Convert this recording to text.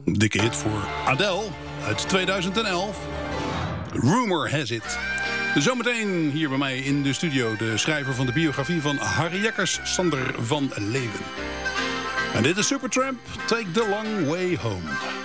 Dikke hit voor Adele uit 2011. Rumor has it. Zometeen hier bij mij in de studio de schrijver van de biografie van Harry Jekkers, Sander van Leeuwen. En dit is Supertramp, Take the Long Way Home.